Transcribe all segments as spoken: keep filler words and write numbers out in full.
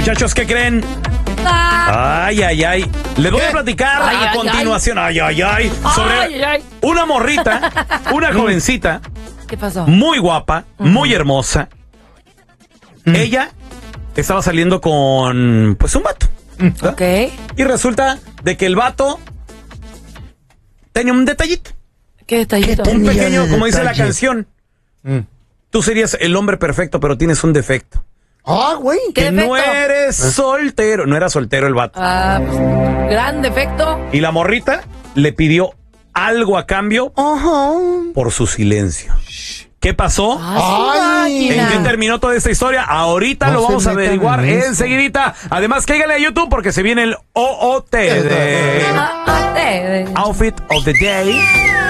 Muchachos, ¿qué creen? Ay, ay, ay. Les voy ¿Qué? a platicar ay, a ay, continuación. Ay, ay, ay. Sobre ay, ay. una morrita, una jovencita. ¿Qué pasó? Muy guapa, uh-huh. muy hermosa. Uh-huh. Ella estaba saliendo con, pues, un vato. ¿verdad? Ok. Y resulta de que el vato tenía un detallito. ¿Qué detallito? Un pequeño, como dice la canción. Mm. Tú serías el hombre perfecto, pero tienes un defecto. Ah, güey. Que defecto? no eres soltero. No era soltero el vato. Ah, pues, gran defecto. Y la morrita le pidió algo a cambio uh-huh. por su silencio. ¿Qué pasó? Ay, ¿En qué terminó toda esta historia? Ahorita no lo vamos a averiguar enseguidita. Además, cáigale a YouTube porque se viene el O O T de Outfit of the Day.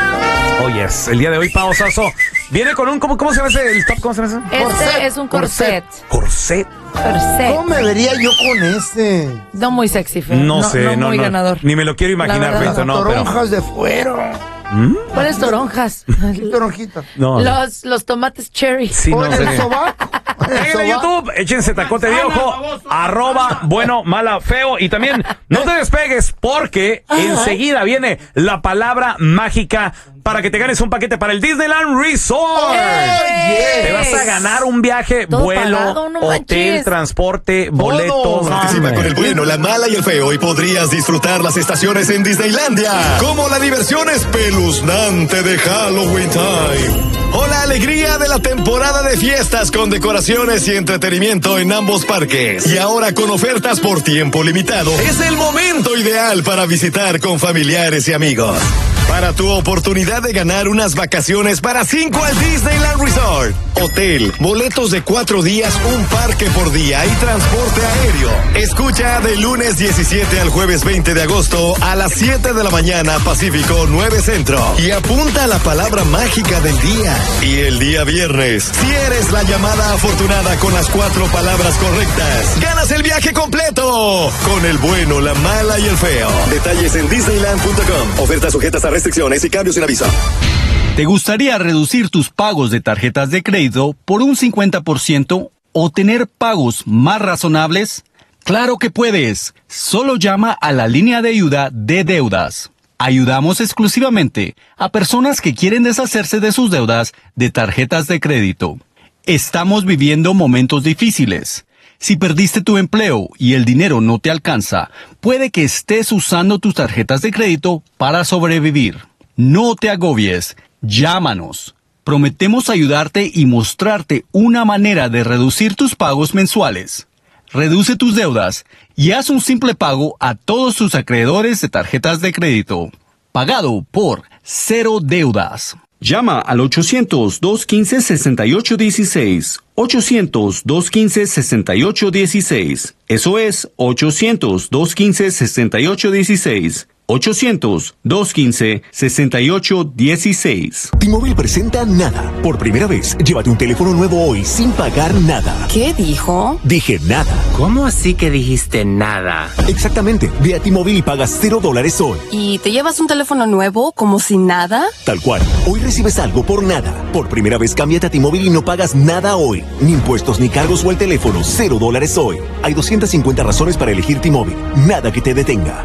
Oh, yes. El día de hoy, Pao Sasso viene con un... ¿Cómo, cómo se llama ese? ¿El top? ¿Cómo se llama ese? Este corset. Es un corset. Corset. Corset. ¿Cómo me vería yo con este? No muy sexy, Fer. No, no sé. No, no muy no, ganador. Ni me lo quiero imaginar, Feito. No, toronjas pero... de fuera. ¿Mm? ¿Cuáles toronjas? Toronjitas. No. Los, los tomates cherry. Sí, no, el sobaco. En YouTube, échense tacote de ojo, arroba bueno, mala, feo. Y también no te despegues porque enseguida viene la palabra mágica para que te ganes un paquete para el Disneyland Resort. Hey, yes. Te vas a ganar un viaje, todo vuelo, pagado, no hotel, manches. transporte, boletos. Participa con el bueno, la mala y el feo y podrías disfrutar las estaciones en Disneylandia, como la diversión espeluznante de Halloween Time o la alegría de la temporada de fiestas con decoraciones y entretenimiento en ambos parques. Y ahora con ofertas por tiempo limitado, es el momento ideal para visitar con familiares y amigos. Para tu oportunidad de ganar unas vacaciones para cinco al Disneyland Resort. Hotel, boletos de cuatro días, un parque por día y transporte aéreo. Escucha de lunes diecisiete al jueves veinte de agosto a las siete de la mañana Pacífico nueve Centro. Y apunta a la palabra mágica del día. Y el día viernes, si eres la llamada afortunada con las cuatro palabras correctas, ganas el viaje completo con el bueno, la mala y el feo. Detalles en disneyland punto com. Ofertas sujetas a restricciones y cambios sin aviso. ¿Te gustaría reducir tus pagos de tarjetas de crédito por un cincuenta por ciento o tener pagos más razonables? ¡Claro que puedes! Solo llama a la línea de ayuda de deudas. Ayudamos exclusivamente a personas que quieren deshacerse de sus deudas de tarjetas de crédito. Estamos viviendo momentos difíciles. Si perdiste tu empleo y el dinero no te alcanza, puede que estés usando tus tarjetas de crédito para sobrevivir. No te agobies. Llámanos. Prometemos ayudarte y mostrarte una manera de reducir tus pagos mensuales. Reduce tus deudas y haz un simple pago a todos tus acreedores de tarjetas de crédito. Pagado por Cero Deudas. Llama al ochocientos, dos quince, sesenta y ocho dieciséis. ochocientos, dos quince, sesenta y ocho dieciséis. Eso es ochocientos, dos quince, sesenta y ocho dieciséis. ochocientos, dos quince, sesenta y ocho dieciséis. T-Mobile presenta Nada. Por primera vez, llévate un teléfono nuevo hoy sin pagar nada. ¿Qué dijo? Dije nada. ¿Cómo así que dijiste nada? Exactamente. Ve a T-Mobile y pagas cero dólares hoy. ¿Y te llevas un teléfono nuevo como sin nada? Tal cual. Hoy recibes algo por nada. Por primera vez, cámbiate a T-Mobile y no pagas nada hoy. Ni impuestos, ni cargos o el teléfono. Cero dólares hoy. Hay doscientas cincuenta razones para elegir T-Mobile. Nada que te detenga.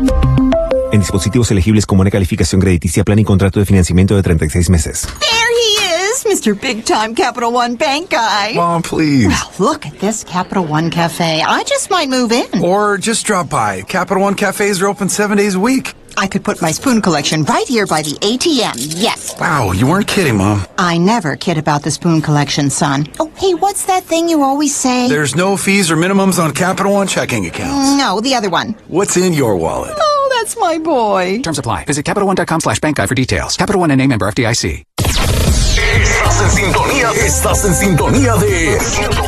En dispositivos elegibles con buena calificación crediticia, plan y contrato de financiamiento de treinta y seis meses. There he is, Mister Big Time Capital One Bank Guy. Mom, please. Well, look at this Capital One Cafe. I just might move in. Or just drop by. Capital One cafes are open seven days a week. I could put my spoon collection right here by the A T M, yes. Wow, you weren't kidding, Mom. I never kid about the spoon collection, son. Oh, hey, what's that thing you always say? There's no fees or minimums on Capital One checking accounts. No, the other one. What's in your wallet? Oh, that's my boy. Terms apply. Visit CapitalOne.com slash bank guide for details. Capital One N A member F D I C. Estás en sintonía. Estás en sintonía de